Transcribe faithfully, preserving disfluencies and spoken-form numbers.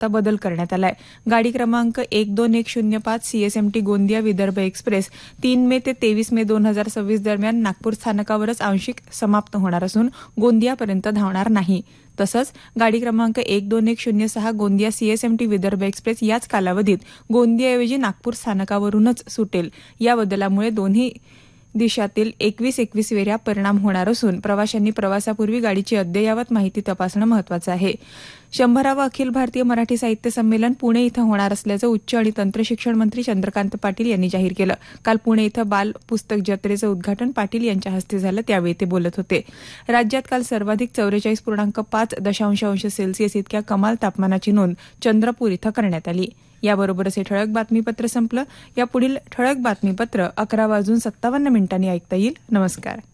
आता बदल करण्यात आलाय. गाडी क्रमांक एक दोन एक शून्य पाच सीएसएमटी गोंदिया विदर्भ एक्सप्रेस तीन मे ते तेवीस मे दोन हजार सव्वीस दरम्यान नागपूर स्थानकावरच आंशिक समाप्त होणार असून गोंदियापर्यंत धावणार नाही. तसंच गाडी क्रमांक एक दोन एक शून्य सहा गोंदिया सीएसएमटी विदर्भ एक्सप्रेस याच कालावधीत गोंदियाऐवजी नागपूर स्थानकावरूनच सुटेल. या बदलामुळे दोन्ही दिशातील एकवीस एकवीस फेऱ्या परिणाम होणार असून प्रवाशांनी प्रवासापूर्वी गाडीची अद्ययावत माहिती तपासणं महत्त्वाचं आहे. शंभरावं अखिल भारतीय मराठी साहित्य संमेलन पुणे इथं होणार असल्याचं उच्च आणि तंत्रशिक्षण मंत्री चंद्रकांत पाटील यांनी जाहीर केलं. काल पुणे इथं बाल पुस्तक जत्रेचं उद्घाटन पाटील यांच्या हस्ते झालं, त्यावेळी ते बोलत होते. राज्यात काल सर्वाधिक चौवेचाळीस पूर्णांक पाच दशांश अंश सेल्सिअस इतक्या कमाल तापमानाची नोंद चंद्रपूर इथं करण्यात आली. याबरोबरच हे ठळक बातमीपत्र संपलं. या पुढील ठळक बातमीपत्र अकरा वाजून सत्तावन्न मिनिटांनी ऐकता येईल. नमस्कार.